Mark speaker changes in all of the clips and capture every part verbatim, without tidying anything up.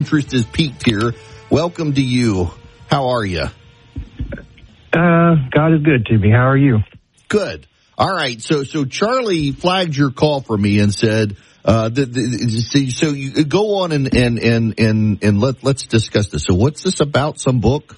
Speaker 1: Interest is peaked here. Welcome to you. How are you?
Speaker 2: Uh, God is good to me. How are you?
Speaker 1: Good. All right. So, so Charlie flagged your call for me and said, uh, the, the, so you go on and, and, and, and, and let, let's discuss this. So what's this about? Some book?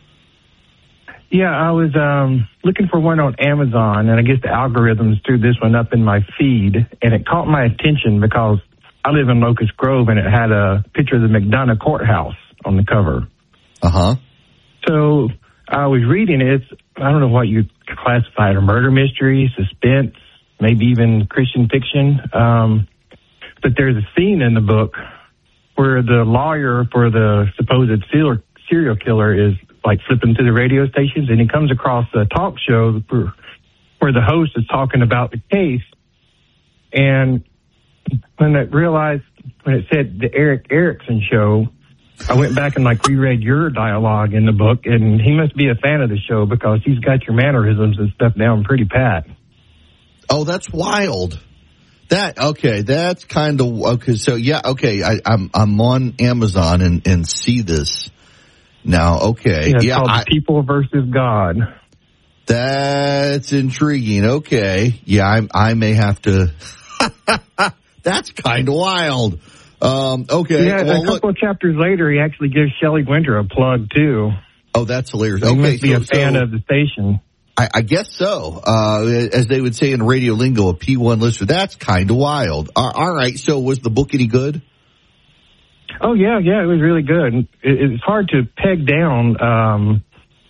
Speaker 2: Yeah, I was, um, looking for one on Amazon, and I guess the algorithms threw this one up in my feed, and it caught my attention because I live in Locust Grove, and it had a picture of the McDonough Courthouse on the cover.
Speaker 1: Uh-huh.
Speaker 2: So I was reading it. It's, I don't know what you classify it, a murder mystery, suspense, maybe even Christian fiction. Um, but there's a scene in the book where the lawyer for the supposed serial, serial killer is like flipping through the radio stations, and he comes across a talk show where the host is talking about the case. And when I realized, when it said the Eric Erickson show, I went back and like reread your dialogue in the book, and he must be a fan of the show because he's got your mannerisms and stuff down pretty pat.
Speaker 1: Oh, that's wild. That, okay, that's kind of, okay, so yeah, okay, I, I'm I'm on Amazon and, and see this now, okay.
Speaker 2: Yeah, it's
Speaker 1: yeah
Speaker 2: called
Speaker 1: I,
Speaker 2: People versus God.
Speaker 1: That's intriguing, okay. Yeah, I, I may have to, that's kind of wild. Um, okay.
Speaker 2: Yeah,
Speaker 1: well,
Speaker 2: a couple
Speaker 1: look,
Speaker 2: of chapters later, he actually gives Shelley Winter a plug, too.
Speaker 1: Oh, that's hilarious.
Speaker 2: He
Speaker 1: okay,
Speaker 2: must be
Speaker 1: so,
Speaker 2: a fan
Speaker 1: so,
Speaker 2: of the station.
Speaker 1: I, I guess so. Uh, as they would say in radio lingo, a P one listener. That's kind of wild. Uh, all right, so was the book any good?
Speaker 2: Oh, yeah, yeah, it was really good. It, it's hard to peg down um,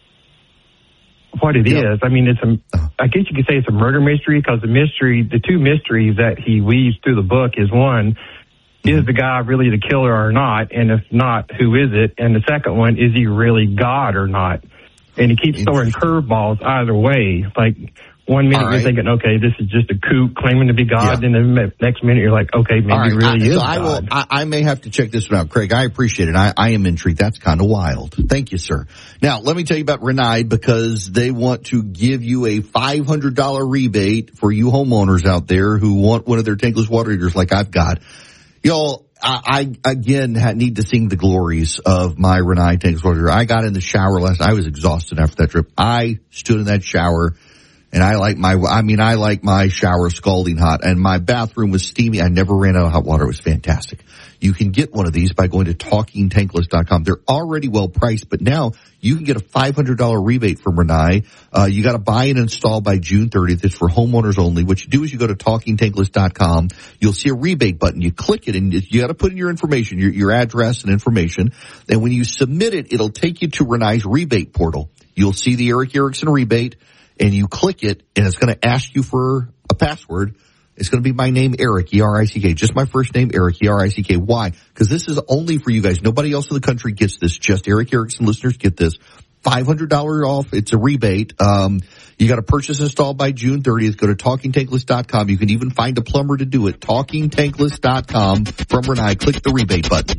Speaker 2: what it yep. is. I mean, it's a, I guess you could say it's a murder mystery because the mystery, the two mysteries that he weaves through the book is one, is the guy really the killer or not? And if not, who is it? And the second one, is he really God or not? And he keeps throwing curveballs either way. Like, one minute right. you're thinking, okay, this is just a kook claiming to be God. Yeah. And then the next minute you're like, okay, maybe right. he really I, is so
Speaker 1: I
Speaker 2: God.
Speaker 1: Will, I, I may have to check this one out. Craig, I appreciate it. I, I am intrigued. That's kind of wild. Thank you, sir. Now, let me tell you about Renai because they want to give you a five hundred dollars rebate for you homeowners out there who want one of their tankless water heaters like I've got. Y'all, I, I, again, need to sing the glories of my Renai tankless water heater. I got in the shower last night. I was exhausted after that trip. I stood in that shower, and I like my, I mean, I like my shower scalding hot, and my bathroom was steamy. I never ran out of hot water. It was fantastic. You can get one of these by going to talking tankless dot com. They're already well priced, but now you can get a five hundred dollars rebate from Renai. Uh, you got to buy and install by June thirtieth. It's for homeowners only. What you do is you go to talking tankless dot com. You'll see a rebate button. You click it, and you got to put in your information, your, your address and information. And when you submit it, it'll take you to Renai's rebate portal. You'll see the Eric Erickson rebate, and you click it, and it's going to ask you for a password. It's going to be my name, Eric, E R I C K. Just my first name, Eric, E R I C K. Why? Because this is only for you guys. Nobody else in the country gets this. Just Eric Erickson listeners get this. five hundred dollars off. It's a rebate. Um, you got to purchase and install by June thirtieth. Go to talking tankless dot com. You can even find a plumber to do it. talking tankless dot com from Renai. Click the rebate button.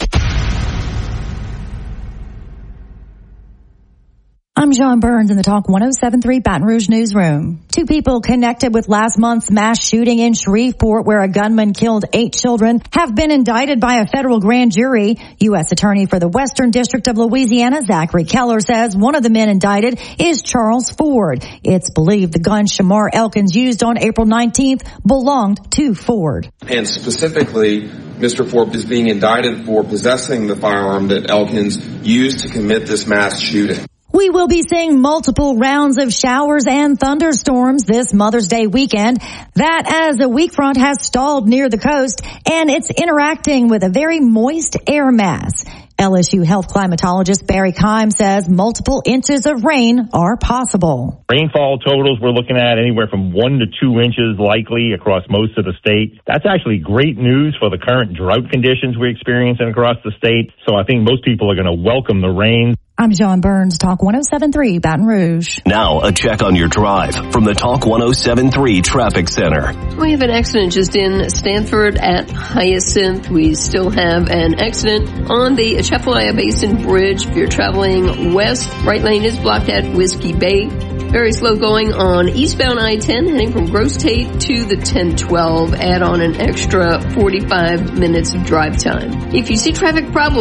Speaker 3: I'm John Burns in the Talk one oh seven point three Baton Rouge newsroom. Two people connected with last month's mass shooting in Shreveport where a gunman killed eight children have been indicted by a federal grand jury. U S Attorney for the Western District of Louisiana, Zachary Keller, says one of the men indicted is Charles Ford. It's believed the gun Shamar Elkins used on April nineteenth belonged to Ford.
Speaker 4: And specifically, Mister Ford is being indicted for possessing the firearm that Elkins used to commit this mass shooting.
Speaker 3: We will be seeing multiple rounds of showers and thunderstorms this Mother's Day weekend. That as a weak front has stalled near the coast and it's interacting with a very moist air mass. L S U health climatologist Barry Keim says multiple inches of rain are possible.
Speaker 5: Rainfall totals we're looking at anywhere from one to two inches likely across most of the state. That's actually great news for the current drought conditions we're experiencing across the state. So I think most people are going to welcome the rain.
Speaker 3: I'm John Burns, Talk one oh seven point three Baton Rouge.
Speaker 6: Now a check on your drive from the Talk one oh seven point three Traffic Center.
Speaker 7: We have an accident just in Stanford at Hyacinth. We still have an accident on the Atchafalaya Basin Bridge. If you're traveling west, right lane is blocked at Whiskey Bay. Very slow going on eastbound I ten, heading from Gross Tate to the ten twelve. Add on an extra forty-five minutes of drive time. If you see traffic problems,